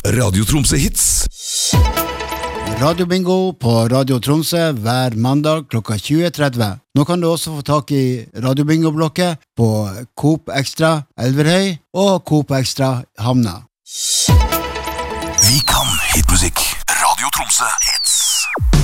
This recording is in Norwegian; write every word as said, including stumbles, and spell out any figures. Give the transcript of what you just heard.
Radio Tromsø Hits. Radio Bingo på Radio Tromsø hver mandag klokka tjue tretti. Nå kan du også få tak i Radio Bingo-blokket på Coop Extra Elverhøy og Coop Extra Hamna. Vi kan hitmusikk. Radio Tromsø.